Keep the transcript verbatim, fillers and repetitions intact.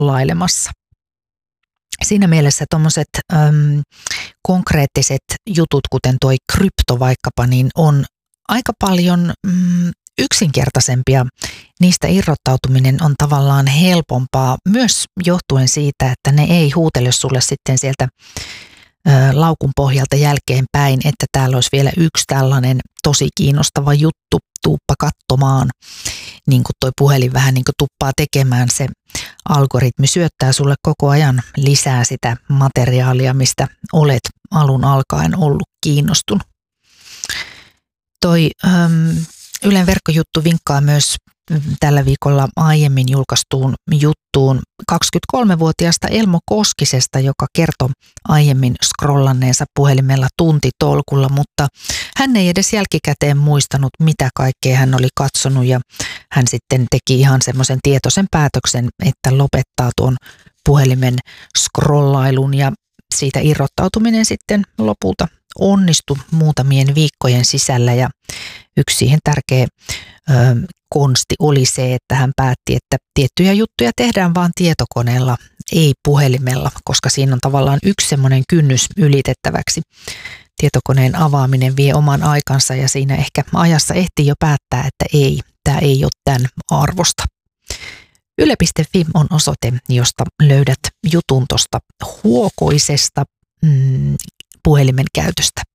scrollailemassa. Siinä mielessä tuommoiset äm, konkreettiset jutut, kuten tuo krypto vaikkapa, niin on aika paljon mm, yksinkertaisempia. Niistä irrottautuminen on tavallaan helpompaa myös johtuen siitä, että ne ei huutele sulle sitten sieltä ö, laukun pohjalta jälkeenpäin, että täällä olisi vielä yksi tällainen tosi kiinnostava juttu, tuuppa katsomaan. Niin kuin toi puhelin vähän niin kuin tuppaa tekemään, se algoritmi syöttää sulle koko ajan lisää sitä materiaalia, mistä olet alun alkaen ollut kiinnostunut. Toi äm, Ylen verkkojuttu vinkkaa myös tällä viikolla aiemmin julkaistuun juttuun kaksikymmentäkolmevuotiaasta Elmo Koskisesta, joka kertoi aiemmin scrollanneensa puhelimella tuntitolkulla, mutta hän ei edes jälkikäteen muistanut, mitä kaikkea hän oli katsonut, ja hän sitten teki ihan semmoisen tietoisen päätöksen, että lopettaa tuon puhelimen scrollailun, ja siitä irrottautuminen sitten lopulta onnistui muutamien viikkojen sisällä, ja yksi siihen tärkeä ö, konsti oli se, että hän päätti, että tiettyjä juttuja tehdään vaan tietokoneella, ei puhelimella, koska siinä on tavallaan yksi semmoinen kynnys ylitettäväksi. Tietokoneen avaaminen vie oman aikansa, ja siinä ehkä ajassa ehtii jo päättää, että ei, tämä ei ole tämän arvosta. Yle piste fi on osoite, josta löydät jutun tuosta huokoisesta mm, puhelimen käytöstä.